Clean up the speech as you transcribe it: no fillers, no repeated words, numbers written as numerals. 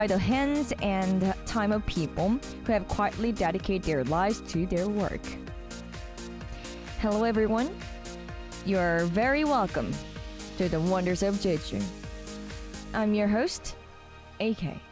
the hands and time of people who have quietly dedicated their lives to their work. Hello everyone. You're very welcome to the Wonders of Jeju. I'm your host, AK.